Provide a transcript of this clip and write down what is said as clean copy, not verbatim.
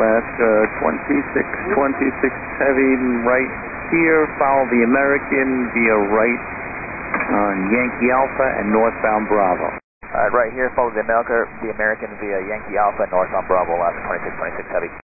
Alaska 2626 Heavy right here, follow the American via right on Yankee Alpha and northbound Bravo. Right here, follow the American via Yankee Alpha, northbound Bravo, Alaska 2626 Heavy.